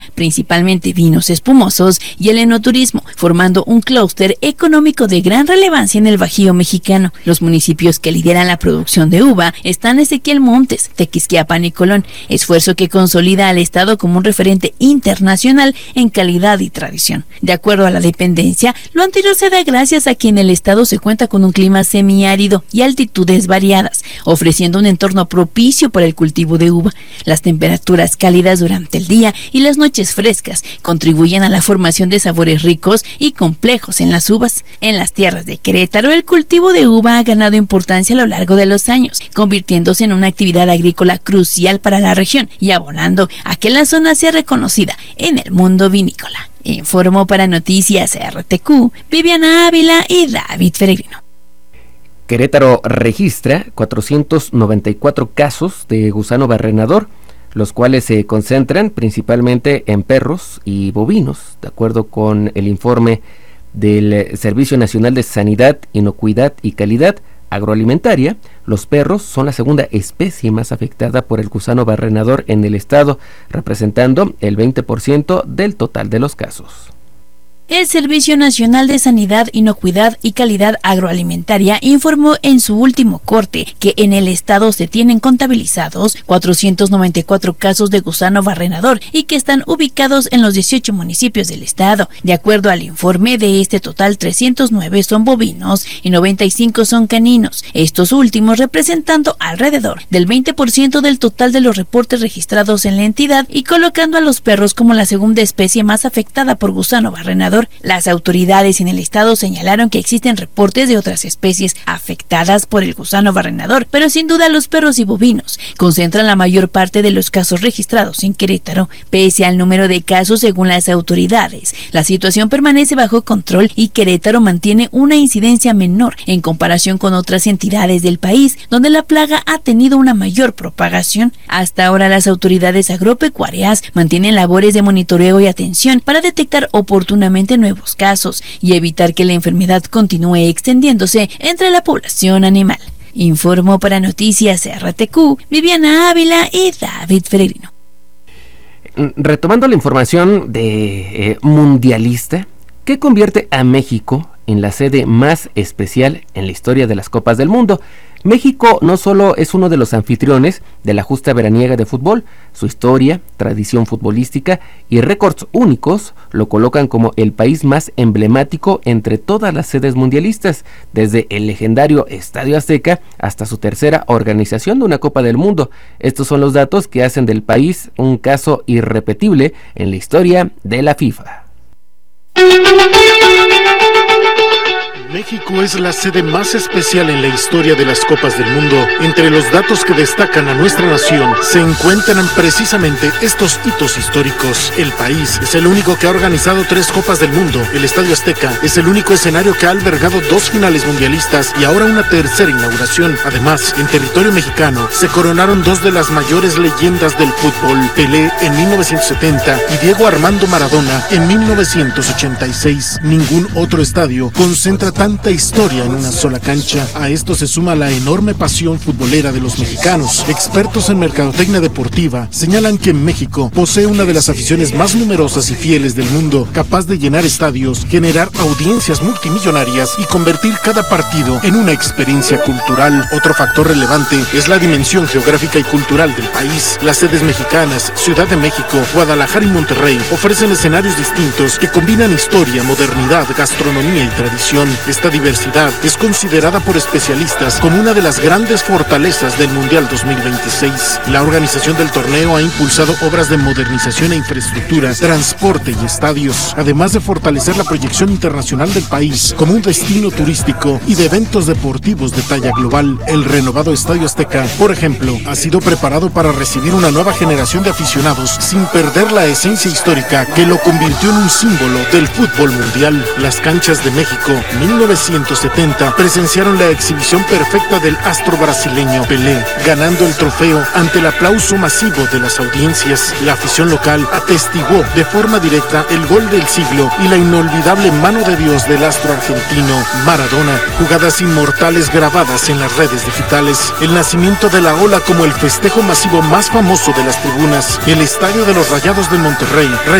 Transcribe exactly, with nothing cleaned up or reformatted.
principalmente vinos espumosos y el enoturismo, formando un clúster económico de gran relevancia en el Bajío mexicano. Los municipios que lideran la producción de uva están Ezequiel Montes, Tequisquiapan y Colón, esfuerzo que consolida al estado como un referente internacional en calidad y tradición. De acuerdo a la dependencia, lo anterior se da gracias a que en el estado se cuenta con un clima semiárido y altitudes variadas, ofreciendo un entorno propicio para el cultivo de uva. Las temperaturas cálidas durante el día y las noches frescas contribuyen a la formación de sabores ricos y complejos en las uvas. En las tierras de Querétaro, el cultivo de uva ha ganado importancia a lo largo de los años, convirtiéndose en una actividad agrícola crucial para la región y abonando a que la zona sea reconocida en el mundo vinícola. Informó para Noticias R T Q, Viviana Ávila y David Peregrino. Querétaro registra cuatrocientos noventa y cuatro casos de gusano barrenador, los cuales se concentran principalmente en perros y bovinos. De acuerdo con el informe del Servicio Nacional de Sanidad, Inocuidad y Calidad Agroalimentaria, los perros son la segunda especie más afectada por el gusano barrenador en el estado, representando el veinte por ciento del total de los casos. El Servicio Nacional de Sanidad, Inocuidad y Calidad Agroalimentaria informó en su último corte que en el estado se tienen contabilizados cuatrocientos noventa y cuatro casos de gusano barrenador y que están ubicados en los dieciocho municipios del estado. De acuerdo al informe, de este total, trescientos nueve son bovinos y noventa y cinco son caninos, estos últimos representando alrededor del veinte por ciento del total de los reportes registrados en la entidad y colocando a los perros como la segunda especie más afectada por gusano barrenador. Las autoridades en el estado señalaron que existen reportes de otras especies afectadas por el gusano barrenador, pero sin duda los perros y bovinos concentran la mayor parte de los casos registrados en Querétaro. Pese al número de casos según las autoridades, la situación permanece bajo control y Querétaro mantiene una incidencia menor en comparación con otras entidades del país, donde la plaga ha tenido una mayor propagación. Hasta ahora las autoridades agropecuarias mantienen labores de monitoreo y atención para detectar oportunamente nuevos casos y evitar que la enfermedad continúe extendiéndose entre la población animal. Informó para Noticias R T Q, Viviana Ávila y David Peregrino. Retomando la información de eh, mundialista, ¿qué convierte a México en la sede más especial en la historia de las Copas del Mundo? México no solo es uno de los anfitriones de la justa veraniega de fútbol, su historia, tradición futbolística y récords únicos lo colocan como el país más emblemático entre todas las sedes mundialistas, desde el legendario Estadio Azteca hasta su tercera organización de una Copa del Mundo. Estos son los datos que hacen del país un caso irrepetible en la historia de la FIFA. México es la sede más especial en la historia de las Copas del Mundo. Entre los datos que destacan a nuestra nación se encuentran precisamente estos hitos históricos. El país es el único que ha organizado tres Copas del Mundo. El Estadio Azteca es el único escenario que ha albergado dos finales mundialistas y ahora una tercera inauguración. Además, en territorio mexicano se coronaron dos de las mayores leyendas del fútbol, Pelé en mil novecientos setenta y Diego Armando Maradona en mil novecientos ochenta y seis. Ningún otro estadio concentra tanta historia en una sola cancha. A esto se suma la enorme pasión futbolera de los mexicanos. Expertos en mercadotecnia deportiva señalan que México posee una de las aficiones más numerosas y fieles del mundo, capaz de llenar estadios, generar audiencias multimillonarias y convertir cada partido en una experiencia cultural. Otro factor relevante es la dimensión geográfica y cultural del país. Las sedes mexicanas, Ciudad de México, Guadalajara y Monterrey, ofrecen escenarios distintos que combinan historia, modernidad, gastronomía y tradición. Esta diversidad es considerada por especialistas como una de las grandes fortalezas del Mundial dos mil veintiséis. La organización del torneo ha impulsado obras de modernización e infraestructura, transporte y estadios, además de fortalecer la proyección internacional del país como un destino turístico y de eventos deportivos de talla global. El renovado Estadio Azteca, por ejemplo, ha sido preparado para recibir una nueva generación de aficionados sin perder la esencia histórica que lo convirtió en un símbolo del fútbol mundial. Las canchas de México mil novecientos setenta presenciaron la exhibición perfecta del astro brasileño Pelé, ganando el trofeo ante el aplauso masivo de las audiencias. La afición local atestiguó de forma directa el gol del siglo y la inolvidable mano de Dios del astro argentino Maradona, jugadas inmortales grabadas en las redes digitales, el nacimiento de la ola como el festejo masivo más famoso de las tribunas, el estadio de los Rayados de Monterrey